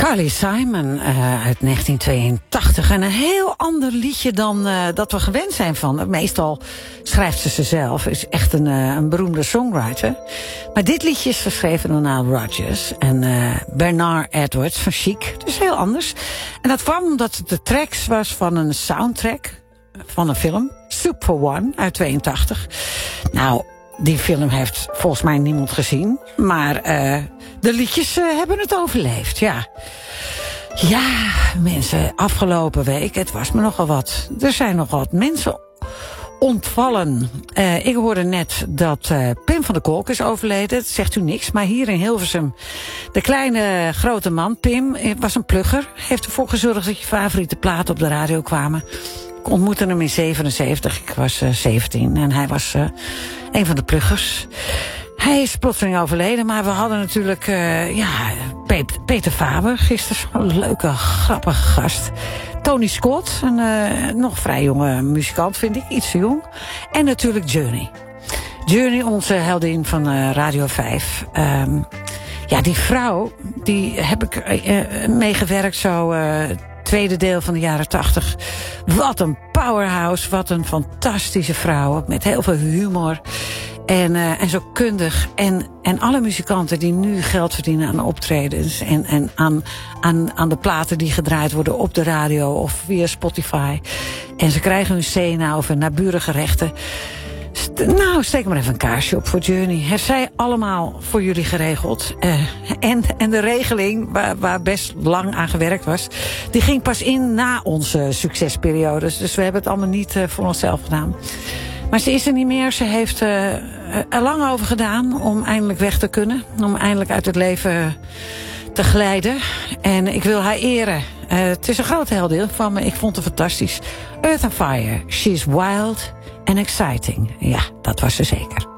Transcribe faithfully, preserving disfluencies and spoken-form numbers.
Carly Simon uh, uit negentien tweeëntachtig. En een heel ander liedje dan uh, dat we gewend zijn van. Meestal schrijft ze ze zelf. Is echt een, uh, een beroemde songwriter. Maar dit liedje is geschreven door Nile Rodgers en uh, Bernard Edwards van Chic. Dus heel anders. En dat kwam omdat het de tracks was van een soundtrack van een film. Soup for One uit tweeëntachtig. Nou, die film heeft volgens mij niemand gezien. Maar uh, de liedjes uh, hebben het overleefd, ja. Ja, mensen, afgelopen week, het was me nogal wat. Er zijn nogal wat mensen ontvallen. Uh, ik hoorde net dat uh, Pim van der Kolk is overleden. Dat zegt u niks, maar hier in Hilversum, de kleine grote man, Pim, was een plugger. Heeft ervoor gezorgd dat je favoriete platen op de radio kwamen. Ik ontmoette hem in zevenenzeventig, ik was uh, zeventien en hij was uh, een van de pluggers. Hij is plotseling overleden, maar we hadden natuurlijk uh, ja, Pe- Peter Faber gisteren, een leuke, grappige gast. Tony Scott, een uh, nog vrij jonge muzikant vind ik, iets te jong. En natuurlijk Journey. Journey, onze heldin van uh, Radio vijf. Um, ja, die vrouw, die heb ik uh, meegewerkt zo... Uh, tweede deel van de jaren tachtig. Wat een powerhouse, wat een fantastische vrouw. Met heel veel humor. En, uh, en zo kundig. En, en alle muzikanten die nu geld verdienen aan optredens. En, en aan, aan, aan de platen die gedraaid worden op de radio of via Spotify. En ze krijgen hun C nou of een naburige rechten. Nou, steek maar even een kaarsje op voor Journey. Heeft zij allemaal voor jullie geregeld. Uh, en, en de regeling, waar, waar best lang aan gewerkt was, die ging pas in na onze succesperiodes. Dus we hebben het allemaal niet uh, voor onszelf gedaan. Maar ze is er niet meer. Ze heeft uh, er lang over gedaan om eindelijk weg te kunnen. Om eindelijk uit het leven te glijden. En ik wil haar eren. Uh, het is een grote heldin van me. Ik vond het fantastisch. Earth and Fire. She's wild and exciting. Ja, dat was ze zeker.